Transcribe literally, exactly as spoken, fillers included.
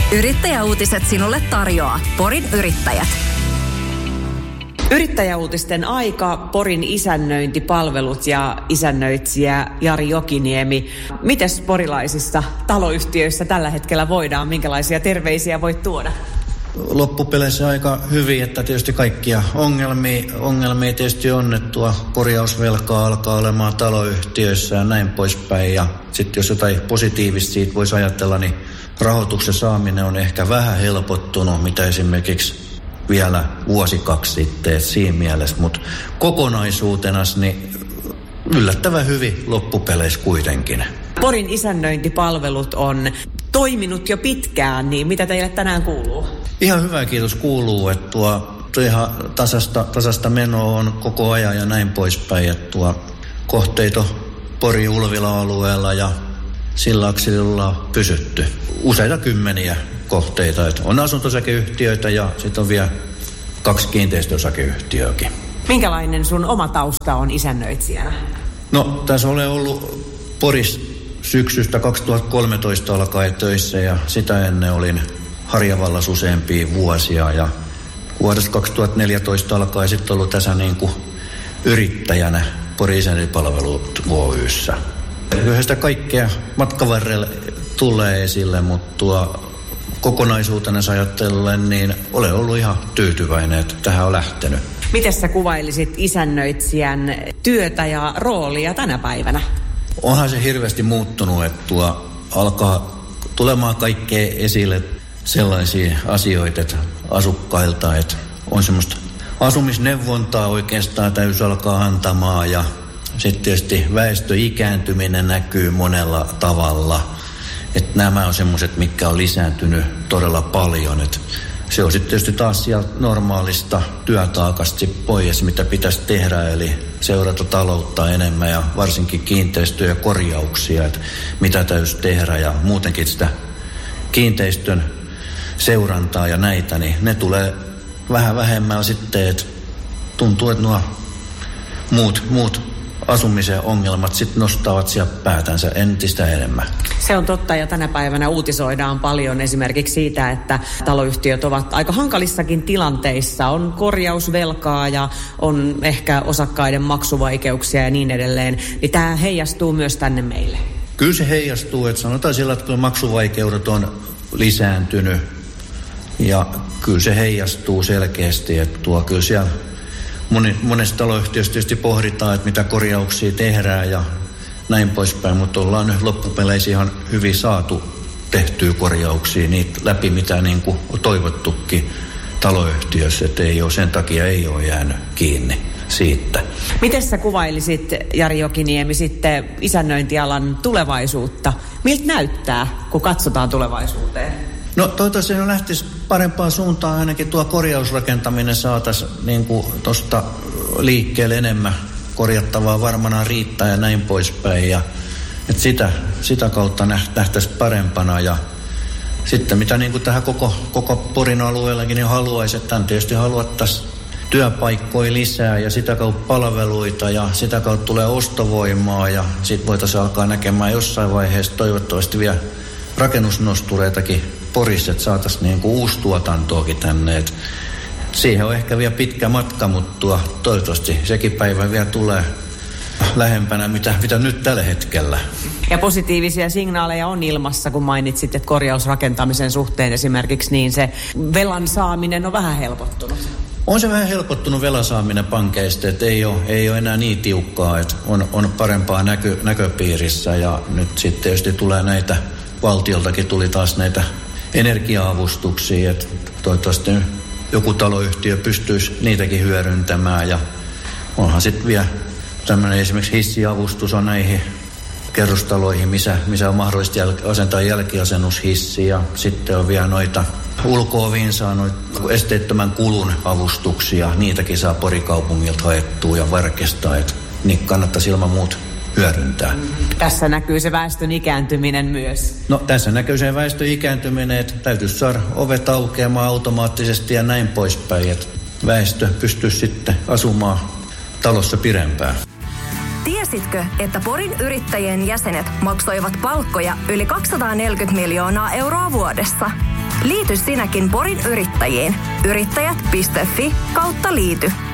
Yrittäjäuutiset sinulle tarjoaa Porin yrittäjät. Yrittäjäuutisten aika, Porin isännöintipalvelut ja isännöitsijä Jari Jokiniemi. Mites porilaisissa taloyhtiöissä tällä hetkellä voidaan? Minkälaisia terveisiä voit tuoda? Loppupeleissä aika hyvin, että tietysti kaikkia ongelmia, ongelmia tietysti on, että tuo korjausvelkaa alkaa olemaan taloyhtiöissä ja näin poispäin. Ja sitten jos jotain positiivista siitä voisi ajatella, niin rahoituksen saaminen on ehkä vähän helpottunut, mitä esimerkiksi vielä vuosi kaksi sitten siinä mielessä, mutta kokonaisuutena niin yllättävän hyvin loppupeleissä kuitenkin. Porin isännöintipalvelut on toiminut jo pitkään, niin mitä teille tänään kuuluu? Ihan hyvä, kiitos kuuluu, että tuo, tuo ihan tasasta, tasasta menoa on koko ajan ja näin poispäin, että tuo kohteita Porin Ulvila-alueella ja sillä akselilla on pysytty. Useita kymmeniä kohteita, että on asunto-osakeyhtiöitä ja sitten on vielä kaksi kiinteistöosakeyhtiöäkin. Minkälainen sun oma tausta on isännöitsijänä? No, tässä olen ollut Porissa syksystä kaksituhattakolmetoista alkaen töissä ja sitä ennen olin Harjavallassa useampia vuosia ja vuodesta kaksituhattaneljätoista alkaen sitten ollut tässä niin kuin yrittäjänä Porin isännöintipalvelut Oy:ssä. Kyllä sitä kaikkea matkan varrella tulee esille, mutta tuo kokonaisuutena ajatellen, niin olen ollut ihan tyytyväinen, että tähän on lähtenyt. Miten sä kuvailisit isännöitsijän työtä ja roolia tänä päivänä? Onhan se hirveästi muuttunut, että tuo alkaa tulemaan kaikkea esille sellaisia asioita että asukkailta, että on semmoista asumisneuvontaa oikeastaan täytyy alkaa antamaan ja sitten tietysti väestöikääntyminen näkyy monella tavalla. Että nämä on semmoiset, mitkä on lisääntynyt todella paljon. Et se on sitten tietysti taas sieltä normaalista työtaakasta pois, mitä pitäisi tehdä, eli seurata taloutta enemmän ja varsinkin kiinteistöjä ja korjauksia, että mitä täytyisi tehdä ja muutenkin sitä kiinteistön seurantaa ja näitä, niin ne tulee vähän vähemmän sitten, että tuntuu, että nuo muut, muut asumisen ongelmat sitten nostavat sieltä päätänsä entistä enemmän. Se on totta ja tänä päivänä uutisoidaan paljon esimerkiksi siitä, että taloyhtiöt ovat aika hankalissakin tilanteissa. On korjausvelkaa ja on ehkä osakkaiden maksuvaikeuksia ja niin edelleen. Niin tämä heijastuu myös tänne meille. Kyllä se heijastuu, että sanotaan sillä, että maksuvaikeudet on lisääntynyt ja kyllä se heijastuu selkeästi, että tuo kyllä siellä Moni, monesta taloyhtiöstä tietysti pohditaan, että mitä korjauksia tehdään ja näin poispäin, mutta ollaan nyt loppupeleissä ihan hyvin saatu tehtyä korjauksia niitä läpi, mitä niin kuin on toivottukin taloyhtiössä, että ei ole, sen takia ei ole jäänyt kiinni siitä. Miten sä kuvailisit, Jari Jokiniemi, sitten isännöintialan tulevaisuutta? Miltä näyttää, kun katsotaan tulevaisuuteen? No toivottavasti se lähtisi parempaan suuntaan, ainakin tuo korjausrakentaminen saataisiin niin kuin tuosta liikkeelle enemmän korjattavaa varmana riittää ja näin poispäin. Ja, että sitä, sitä kautta nähtäisiin parempana ja sitten mitä niin kuin tähän koko, koko Porin alueellakin niin haluaisi, että tämän tietysti haluattaisiin työpaikkoja lisää ja sitä kautta palveluita ja sitä kautta tulee ostovoimaa ja sitten voitaisiin alkaa näkemään jossain vaiheessa toivottavasti vielä rakennusnostureitakin Porissa, että saataisiin niin kuin uusi tuotantoakin tänne. Et siihen on ehkä vielä pitkä matka, mutta toivottavasti sekin päivä vielä tulee lähempänä, mitä, mitä nyt tällä hetkellä. Ja positiivisia signaaleja on ilmassa, kun mainitsit, että korjausrakentamisen suhteen esimerkiksi, niin se velan saaminen on vähän helpottunut. On se vähän helpottunut velan saaminen pankeista, että ei ole, ei ole enää niin tiukkaa, että on, on parempaa näkö, näköpiirissä ja nyt sitten tietysti tulee näitä, valtioltakin tuli taas näitä energia-avustuksia, että toivottavasti joku taloyhtiö pystyisi niitäkin hyödyntämään ja onhan sitten vielä tämmöinen esimerkiksi hissiavustus on näihin kerrostaloihin, missä, missä on mahdollista jäl- asentaa jälkiasennushissi ja sitten on vielä noita ulko-oviin saa noita esteettömän kulun avustuksia, niitäkin saa Porikaupungilta haettua ja Varkesta, että niin kannattaisi ilman muuta hyödyntää. Tässä näkyy se väestön ikääntyminen myös. No tässä näkyy se väestön ikääntyminen, että täytyisi saada ovet aukeamaan automaattisesti ja näin poispäin, että väestö pystyy sitten asumaan talossa pidempään. Tiesitkö, että Porin yrittäjien jäsenet maksoivat palkkoja yli kaksisataaneljäkymmentä miljoonaa euroa vuodessa? Liity sinäkin Porin yrittäjiin. Yrittäjät piste fi kautta liity.